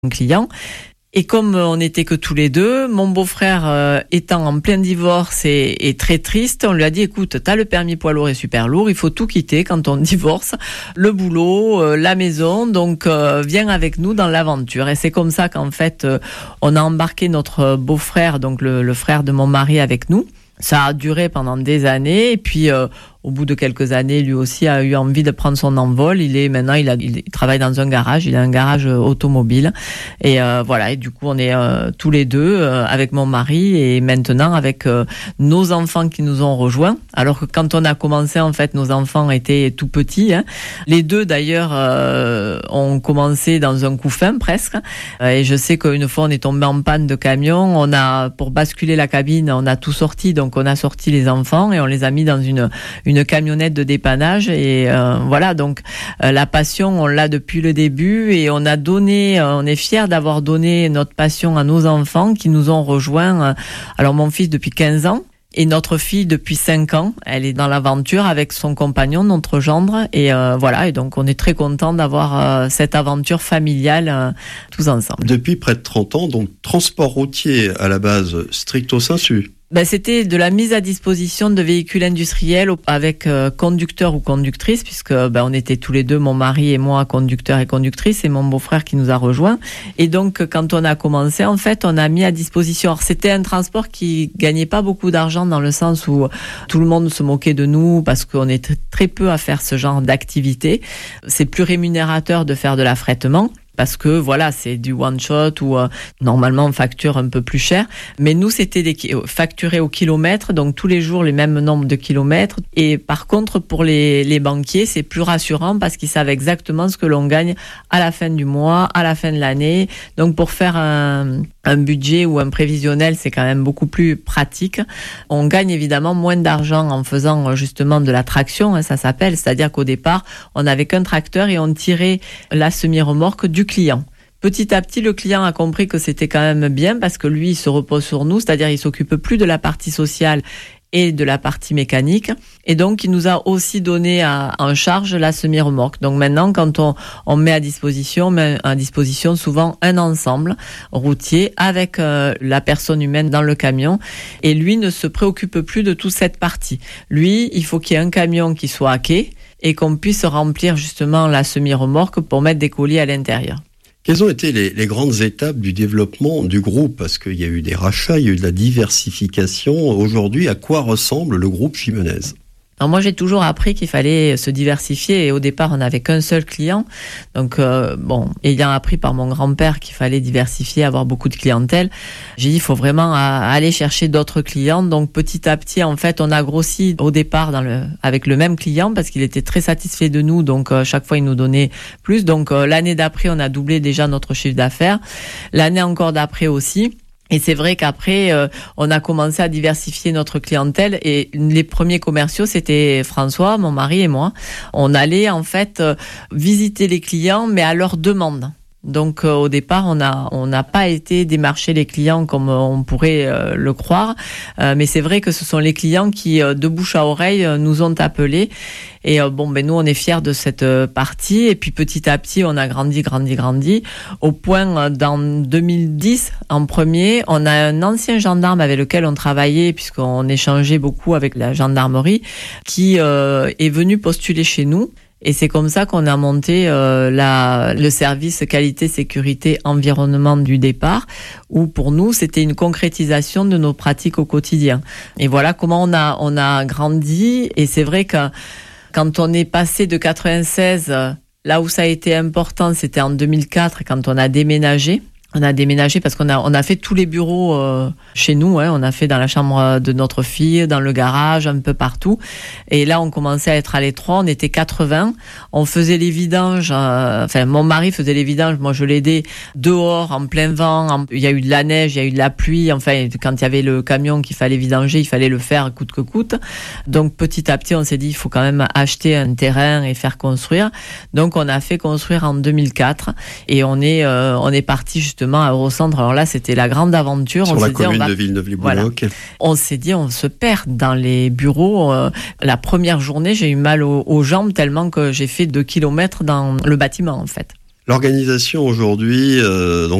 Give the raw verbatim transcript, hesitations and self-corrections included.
client. Et comme on n'était que tous les deux, mon beau-frère euh, étant en plein divorce et, et très triste, on lui a dit, écoute, t'as le permis poids lourd et super lourd, il faut tout quitter quand on divorce, le boulot, euh, la maison, donc euh, viens avec nous dans l'aventure. Et c'est comme ça qu'en fait, euh, on a embarqué notre beau-frère, donc le, le frère de mon mari avec nous. Ça a duré pendant des années et puis euh, au bout de quelques années, lui aussi a eu envie de prendre son envol. Il est maintenant, il, a, il travaille dans un garage, il a un garage automobile et euh, voilà. Et du coup, on est euh, tous les deux euh, avec mon mari et maintenant avec euh, nos enfants qui nous ont rejoints. Alors que quand on a commencé, en fait, nos enfants étaient tout petits. Hein. Les deux d'ailleurs euh, ont commencé dans un coup fin presque. Et je sais qu'une fois, on est tombé en panne de camion. On a pour basculer la cabine, on a tout sorti. Donc on a sorti les enfants et on les a mis dans une une camionnette de dépannage et euh, voilà, donc euh, la passion on l'a depuis le début et on a donné, euh, on est fiers d'avoir donné notre passion à nos enfants qui nous ont rejoints. Euh, alors mon fils depuis quinze ans et notre fille depuis cinq ans, elle est dans l'aventure avec son compagnon, notre gendre et euh, voilà, et donc on est très contents d'avoir euh, cette aventure familiale euh, tous ensemble. Depuis près de trente ans, donc transport routier à la base stricto sensu. Ben, c'était de la mise à disposition de véhicules industriels avec euh, conducteur ou conductrice, puisque ben, on était tous les deux, mon mari et moi, conducteurs et conductrices, et mon beau-frère qui nous a rejoints. Et donc, quand on a commencé, en fait, on a mis à disposition. Alors, c'était un transport qui gagnait pas beaucoup d'argent dans le sens où tout le monde se moquait de nous parce qu'on est très peu à faire ce genre d'activité. C'est plus rémunérateur de faire de l'affrètement. Parce que voilà, c'est du one shot ou euh, normalement on facture un peu plus cher. Mais nous, c'était des ki- facturé au kilomètre, donc tous les jours les mêmes nombres de kilomètres. Et par contre, pour les, les banquiers, c'est plus rassurant parce qu'ils savent exactement ce que l'on gagne à la fin du mois, à la fin de l'année. Donc pour faire un, un budget ou un prévisionnel, c'est quand même beaucoup plus pratique. On gagne évidemment moins d'argent en faisant justement de la traction, hein, ça s'appelle. C'est-à-dire qu'au départ, on n'avait qu'un tracteur et on tirait la semi-remorque du client. Petit à petit, le client a compris que c'était quand même bien parce que lui, il se repose sur nous, c'est-à-dire il s'occupe plus de la partie sociale et de la partie mécanique. Et donc, il nous a aussi donné à, en charge la semi-remorque. Donc maintenant, quand on, on met à disposition, on met à disposition souvent un ensemble routier avec euh, la personne humaine dans le camion. Et lui ne se préoccupe plus de toute cette partie. Lui, il faut qu'il y ait un camion qui soit à quai et qu'on puisse remplir justement la semi-remorque pour mettre des colis à l'intérieur. Quelles ont été les, les grandes étapes du développement du groupe ? Parce qu'il y a eu des rachats, il y a eu de la diversification. Aujourd'hui, à quoi ressemble le groupe Jimenez ? Alors moi, j'ai toujours appris qu'il fallait se diversifier et au départ, on n'avait qu'un seul client. Donc, euh, bon, ayant appris par mon grand-père qu'il fallait diversifier, avoir beaucoup de clientèle, j'ai dit, il faut vraiment aller chercher d'autres clients. Donc, petit à petit, en fait, on a grossi au départ dans le, avec le même client parce qu'il était très satisfait de nous. Donc, euh, chaque fois, il nous donnait plus. Donc, euh, l'année d'après, on a doublé déjà notre chiffre d'affaires. L'année encore d'après aussi. Et c'est vrai qu'après, euh, on a commencé à diversifier notre clientèle et les premiers commerciaux, c'était François, mon mari et moi. On allait en fait euh, visiter les clients, mais à leur demande. Donc euh, au départ, on a on n'a pas été démarcher les clients comme on pourrait euh, le croire, euh, mais c'est vrai que ce sont les clients qui euh, de bouche à oreille euh, nous ont appelés et euh, bon ben nous on est fiers de cette euh, partie et puis petit à petit on a grandi grandi grandi au point euh, dans deux mille dix en premier, on a un ancien gendarme avec lequel on travaillait puisqu'on échangeait beaucoup avec la gendarmerie qui euh, est venu postuler chez nous. Et c'est comme ça qu'on a monté euh, la, le service qualité, sécurité, environnement du départ, où pour nous, c'était une concrétisation de nos pratiques au quotidien. Et voilà comment on a, on a grandi. Et c'est vrai que quand on est passé de quatre-vingt-seize, là où ça a été important, c'était en deux mille quatre, quand on a déménagé. On a déménagé parce qu'on a on a fait tous les bureaux euh, chez nous, hein. On a fait dans la chambre de notre fille, dans le garage, un peu partout. Et là, on commençait à être à l'étroit. On était quatre-vingts. On faisait les vidanges. Euh, enfin, mon mari faisait les vidanges. Moi, je l'aidais dehors, en plein vent. En, il y a eu de la neige, il y a eu de la pluie. Enfin, quand il y avait le camion qu'il fallait vidanger, il fallait le faire coûte que coûte. Donc, petit à petit, on s'est dit, il faut quand même acheter un terrain et faire construire. Donc, on a fait construire en deux mille quatre et on est euh, on est parti justement à Eurocentre. Alors là, c'était la grande aventure. Sur on la s'est commune dit, on va... de Villeneuve-les-Boulogne. Voilà. On s'est dit, on se perd dans les bureaux. Euh, la première journée, j'ai eu mal aux, aux jambes tellement que j'ai fait deux kilomètres dans le bâtiment, en fait. L'organisation aujourd'hui, euh, donc